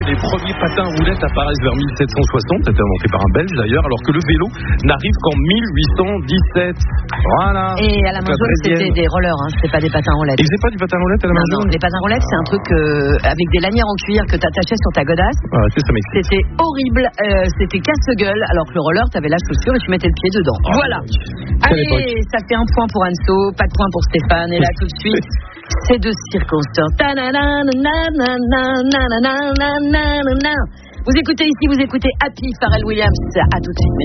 Les premiers patins à roulettes apparaissent vers 1760, c'était inventé par un Belge d'ailleurs, alors que le vélo n'arrive qu'en 1817. Voilà. Et à la main jaune, c'était des rollers, c'était pas des patins à roulettes. Et c'est pas du patin à roulettes à la main jaune? Non, les patins à roulettes, c'est un truc avec des lanières en cuir que t'attachais sur ta godasse. Ah, ça m'excite. C'était horrible, c'était casse-gueule, alors que le roller, t'avais la chaussure et tu mettais le pied dedans. Voilà. Allez, ça fait un point pour Anso, pas de point pour Stéphane, et là tout de suite, c'est de Circonstance. Vous écoutez ici, vous écoutez Happy, Pharrell Williams. À tout de suite.